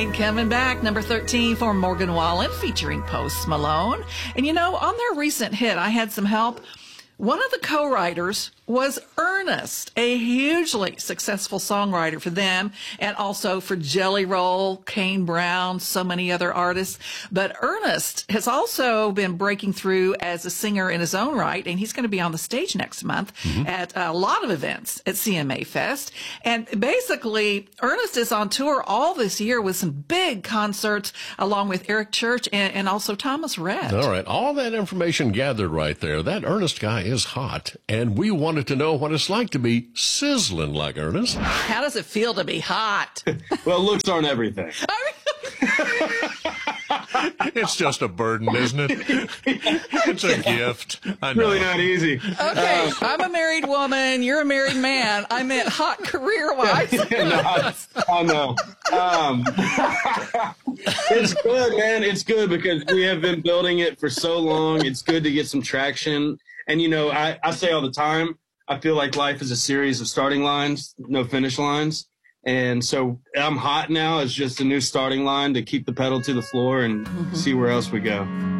Coming back, number 13 for Morgan Wallen featuring Post Malone. And you know, on their recent hit, I Had Some Help, one of the co-writers was Ernest, a hugely successful songwriter for them and also for Jelly Roll, Kane Brown, so many other artists. But Ernest has also been breaking through as a singer in his own right, and he's going to be on the stage next month at a lot of events at CMA Fest. And basically, Ernest is on tour all this year with some big concerts along with Eric Church and also Thomas Rhett. All right, all that information gathered right there. That Ernest guy is hot, and we wanted to know what it's like to be sizzling like Ernest. How does it feel to be hot? Well, looks aren't everything. It's just a burden, isn't it? It's a gift. I know. Really not easy. Okay, I'm a married woman. You're a married man. I meant hot career-wise. I know. It's good, man. It's good because we have been building it for so long. It's good to get some traction. And, you know, I say all the time, I feel like life is a series of starting lines, no finish lines. And so I'm hot now. It's just a new starting line to keep the pedal to the floor and see where else we go.